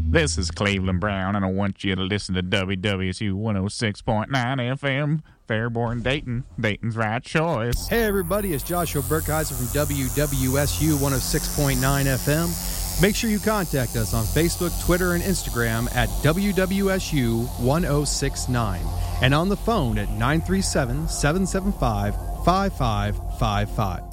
This is Cleveland Brown, and I want you to listen to WWSU 106.9 FM, Fairborn, Dayton. Dayton's right choice. Hey, everybody, it's Joshua Burkheiser from WWSU 106.9 FM. Make sure you contact us on Facebook, Twitter, and Instagram at WWSU 1069 and on the phone at 937-775-5555.